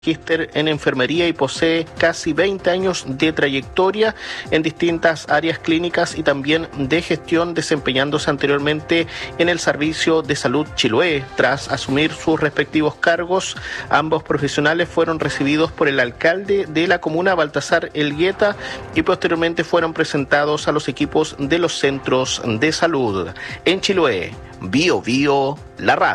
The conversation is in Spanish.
magíster en enfermería y posee casi 20 años de trayectoria en distintas áreas clínicas y también de gestión, desempeñándose anteriormente en el Servicio de Salud Chiloé. Tras asumir sus respectivos cargos, ambos profesionales fueron recibidos por el alcalde de la comuna, Baltasar Elgueta, y posteriormente fueron presentados a los equipos de los centros de salud. En Chiloé, Bio Bio, la radio.